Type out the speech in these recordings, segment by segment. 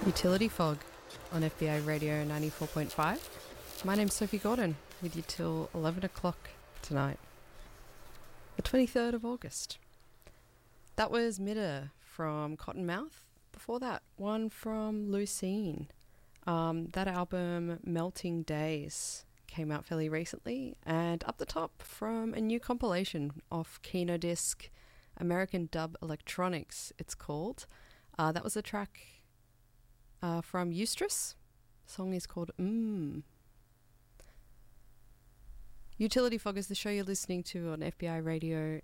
Utility Fog on FBI Radio 94.5. My name's Sophie Gordon, with you till 11 o'clock tonight, the 23rd of August. That was Midder from Cottonmouth. Before that, one from Lucene. That album, Melting Days, came out fairly recently. And up the top, from a new compilation off Kinodisc, American Dub Electronics, it's called. That was a track from Eustress. The song is called Utility Fog is the show you're listening to on FBI Radio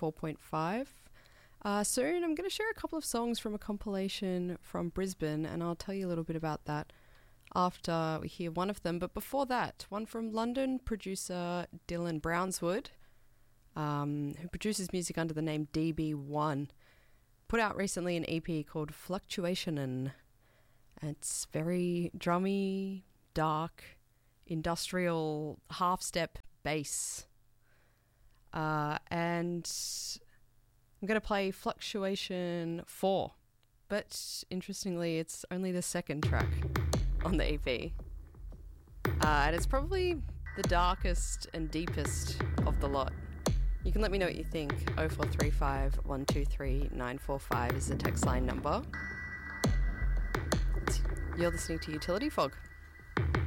94.5. Soon I'm going to share a couple of songs from a compilation from Brisbane, and I'll tell you a little bit about that after we hear one of them. But before that, one from London producer Dylan Brownswood, who produces music under the name DB1, put out recently an EP called Fluctuation. It's very drummy, dark, industrial, half-step bass. And I'm going to play Fluctuation 4. But interestingly, it's only the second track on the EP. And it's probably the darkest and deepest of the lot. You can let me know what you think. 0435 123 945 is the text line number. You're listening to Utility Fog.